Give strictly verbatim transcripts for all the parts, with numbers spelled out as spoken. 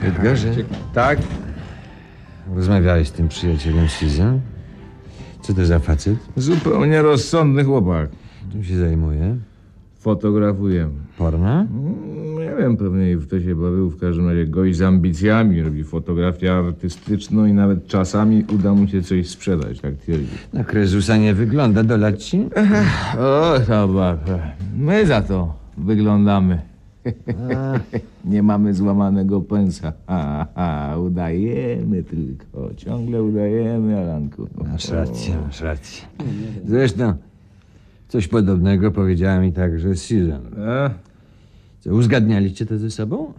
Edgarze? Tak? Rozmawiałeś z tym przyjacielem Susan? Co to za facet? Zupełnie rozsądny chłopak. Czym się zajmuje? Fotografuje. Porno? Nie wiem, pewnie w to się bawił. W każdym razie gość z ambicjami. Robi fotografię artystyczną i nawet czasami uda mu się coś sprzedać, tak twierdzi. Na Krezusa nie wygląda, dolać ci? O, chyba. My za to wyglądamy. Nie mamy złamanego pensa. Ha, ha, udajemy tylko. Ciągle udajemy, Alanku. Masz rację, masz rację. Zresztą coś podobnego powiedziała mi także Susan. A? Co, uzgadnialiście to ze sobą?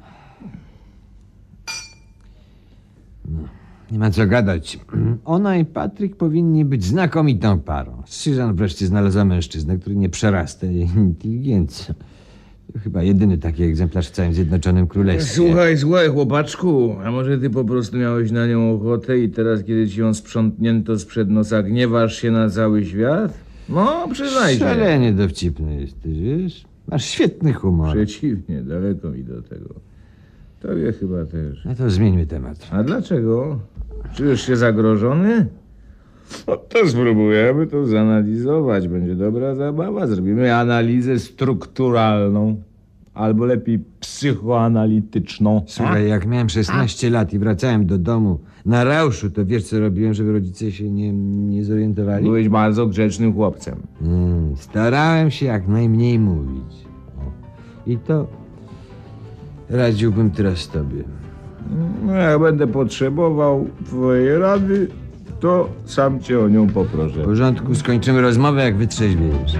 No, nie ma co gadać. Ona i Patryk powinni być znakomitą parą. Susan wreszcie znalazła mężczyznę, który nie przerasta jej inteligencją. To chyba jedyny taki egzemplarz w całym Zjednoczonym Królestwie. Słuchaj, słuchaj, chłopaczku, a może ty po prostu miałeś na nią ochotę i teraz, kiedy ci ją sprzątnięto sprzed nosa, gniewasz się na cały świat? No, przyznaj się. Szalenie dowcipny jesteś, wiesz? Masz świetny humor. Przeciwnie, daleko mi do tego. Tobie chyba też. No to zmieńmy temat. A dlaczego? Czujesz się zagrożony? No to spróbujemy to zanalizować. Będzie dobra zabawa. Zrobimy analizę strukturalną. Albo lepiej psychoanalityczną. Słuchaj, jak miałem szesnaście lat i wracałem do domu na rauszu, to wiesz, co robiłem, żeby rodzice się nie, nie zorientowali? Byłeś bardzo grzecznym chłopcem. Mm, starałem się jak najmniej mówić. O. I to radziłbym teraz tobie. No, jak będę potrzebował twojej rady, to sam cię o nią poproszę. W porządku, skończymy rozmowę, jak wytrzeźwiejesz.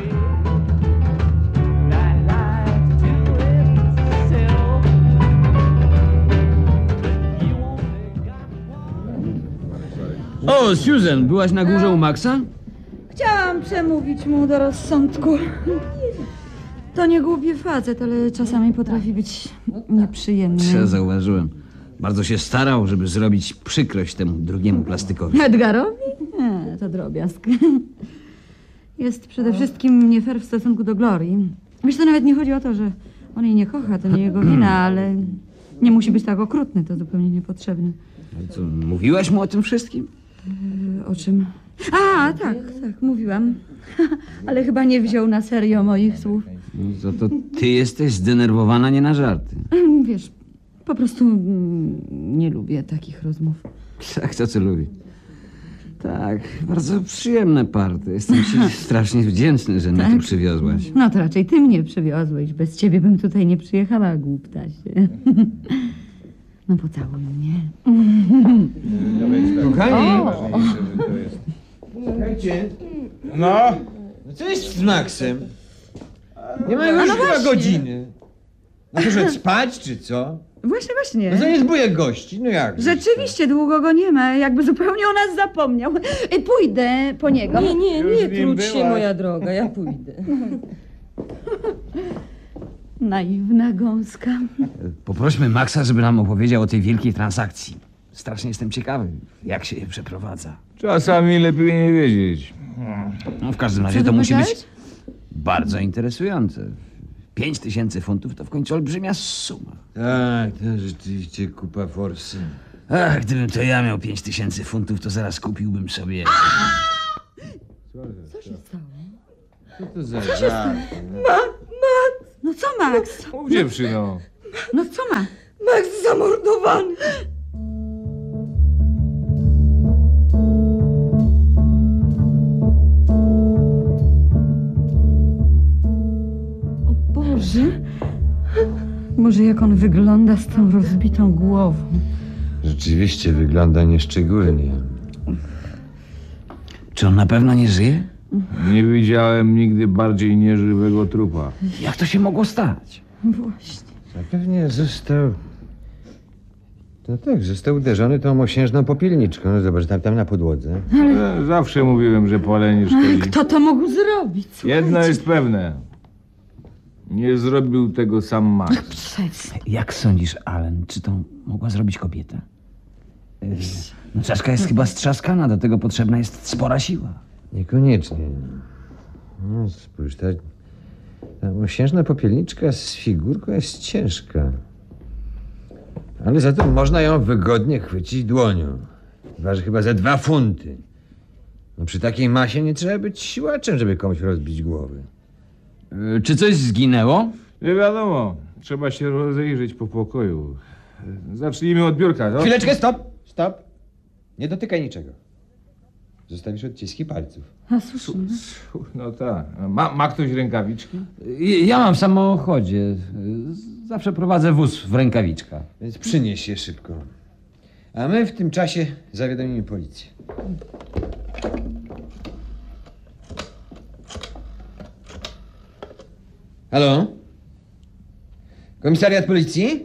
O, Susan, byłaś na górze u Maxa? Chciałam przemówić mu do rozsądku. To nie głupi facet, ale czasami potrafi być nieprzyjemny. Ja zauważyłem. Bardzo się starał, żeby zrobić przykrość temu drugiemu plastykowi. Edgarowi? Nie, to drobiazg. Jest przede wszystkim nie fair w stosunku do Glory. Wiesz, to nawet nie chodzi o to, że on jej nie kocha, to nie jego wina, ale nie musi być tak okrutny, to zupełnie niepotrzebne. Co, mówiłaś mu o tym wszystkim? O czym? A, tak, tak, mówiłam. Ale chyba nie wziął na serio moich słów. No, to, to ty jesteś zdenerwowana nie na żarty. Wiesz, po prostu mm, nie lubię takich rozmów. Tak, to co lubi. Tak, bardzo przyjemne party. Jestem ci strasznie wdzięczny, że mnie tu przywiozłaś. No to raczej ty mnie przywiozłeś. Bez ciebie bym tutaj nie przyjechała, głuptasie. No pocałuj mnie. Kochani! Słuchajcie, No, no co jest z Maxem? Nie ma już no chyba właśnie. godziny. No poszedł spać, czy co? Właśnie, No to właśnie. nie zbójek gości, no jak? Rzeczywiście długo go nie ma, jakby zupełnie o nas zapomniał. I pójdę po niego. Nie, nie, Już nie w nim trudź się, byłaś. moja droga, ja pójdę. Naiwna gąska. Poprośmy Maxa, żeby nam opowiedział o tej wielkiej transakcji. Strasznie jestem ciekawy, jak się je przeprowadza. czasami lepiej nie wiedzieć. No, w każdym razie Co to ty musi być powiedziałeś? bardzo interesujące. Pięć tysięcy funtów to w końcu olbrzymia suma. Tak, to rzeczywiście kupa forsy. Ach, gdybym to ja miał pięć tysięcy funtów, to zaraz kupiłbym sobie... Co to za żart? No co, Max? Mów, dziewczyno. No co ma? Max zamordowany. O Boże. Może jak on wygląda z tą rozbitą głową. Rzeczywiście wygląda nieszczególnie. Czy on na pewno nie żyje? Nie widziałem nigdy bardziej nieżywego trupa. Jak to się mogło stać? Właśnie. Zapewnie został... No tak, został uderzony tą mosiężną popielniczką. No zobacz, tam, tam na podłodze. E, Zawsze mówiłem, że palenie szkodzi. Kto to mógł zrobić? Jedno Słuchajcie. jest pewne. Nie zrobił tego sam Max. Przestań. Jak sądzisz, Allen, czy to mogła zrobić kobieta? Yy, No czaszka jest chyba strzaskana, do tego potrzebna jest spora siła. Niekoniecznie. No, spójrz, ta, ta mosiężna popielniczka z figurką jest ciężka. Ale za to można ją wygodnie chwycić dłonią. Waży chyba ze dwa funty. No przy takiej masie nie trzeba być siłaczem, żeby komuś rozbić głowy. E, Czy coś zginęło? Nie wiadomo, trzeba się rozejrzeć po pokoju. Zacznijmy od biurka, no? Chwileczkę, stop! Stop! Nie dotykaj niczego. Zostawisz odciski palców. A słusznie. No tak. Ma, ma ktoś rękawiczki? E, Ja mam w samochodzie. E, Zawsze prowadzę wóz w rękawiczkach. Więc przynieś je szybko. A my w tym czasie zawiadomimy policję. Halo? Komisariat policji?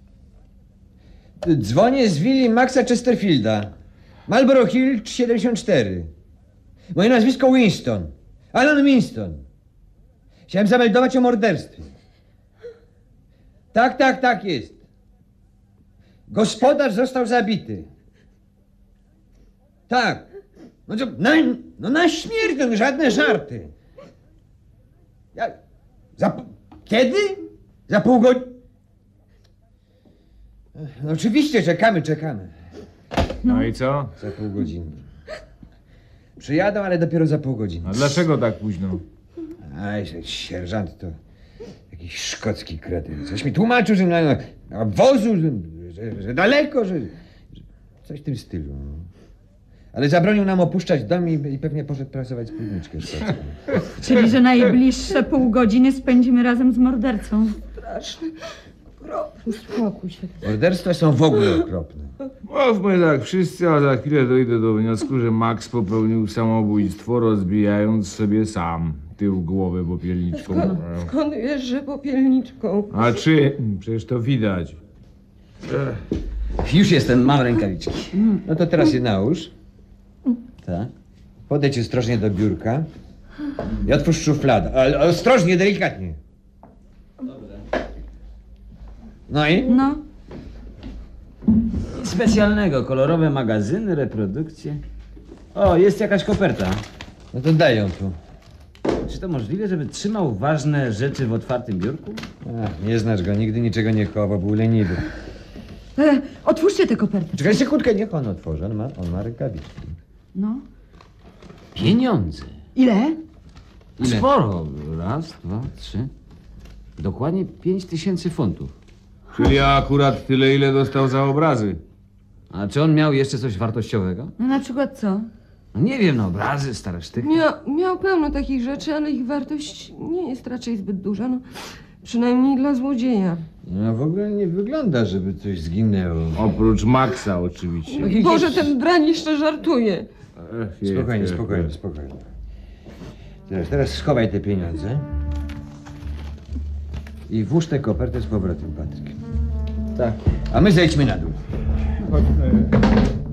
Dzwonię z willi Maxa Chesterfielda. Marlborough Hill siedemdziesiąt cztery. Moje nazwisko Winston. Alan Winston. Chciałem zameldować o morderstwie. Tak, tak, tak jest. Gospodarz został zabity. Tak. No, to, na, no na śmierć, no, żadne żarty. Ja, za, p- kiedy? Za pół godziny? No, oczywiście, czekamy, czekamy. No i co? Za pół godziny. Przyjadą, ale dopiero za pół godziny. A dlaczego tak późno? Aj, że sierżant to jakiś szkocki kretyn. Coś mi tłumaczył, że na, na wozu, że, że, że daleko, że, że... Coś w tym stylu. no. Ale zabronił nam opuszczać dom i, i pewnie poszedł pracować spódniczkę szkocką. Czyli, że najbliższe pół godziny spędzimy razem z mordercą. Straszny. Uspokój się. Morderstwa są w ogóle okropne. Mówmy tak wszyscy, a za chwilę dojdę do wniosku, że Max popełnił samobójstwo, rozbijając sobie sam tył głowy popielniczką. Skąd, skąd wiesz, że popielniczką? A czy? Przecież to widać. Już jestem, mam rękawiczki. No to teraz je nałóż. Tak. Podejdź ostrożnie do biurka i otwórz szufladę. Ale ostrożnie, delikatnie. No i? No, Specjalnego, kolorowe magazyny, reprodukcje. O, jest jakaś koperta. No to daj ją tu. Czy to możliwe, żeby trzymał ważne rzeczy w otwartym biurku? Ach, nie znasz go, nigdy niczego nie chował, był leniwy. e, otwórzcie tę kopertę. Czekaj sekundkę, niech on otworzy, on ma, on ma rękawiczki. No. Pieniądze. Ile? Ile? Sporo. Raz, dwa, trzy. Dokładnie pięć tysięcy funtów. Czyli akurat tyle, ile dostał za obrazy. A czy on miał jeszcze coś wartościowego? No na przykład co? No nie wiem, no obrazy, stare sztychy. Miał, miał pełno takich rzeczy, ale ich wartość nie jest raczej zbyt duża. No, przynajmniej dla złodzieja. No w ogóle nie wygląda, żeby coś zginęło. Oprócz Maxa oczywiście. Boże, ten drań jeszcze żartuje. Ech, je, Spokojnie, je, spokojnie, je. spokojnie. Teraz, teraz schowaj te pieniądze. I włóż tę kopertę z powrotem, Patryk. Tak. A my zejdźmy na dół. Chodźmy.